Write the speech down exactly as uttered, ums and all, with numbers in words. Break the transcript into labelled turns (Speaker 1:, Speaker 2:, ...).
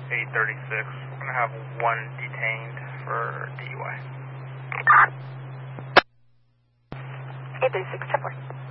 Speaker 1: eight thirty-six. I'm going to have one detained for D U I.
Speaker 2: eight thirty-six, ten four.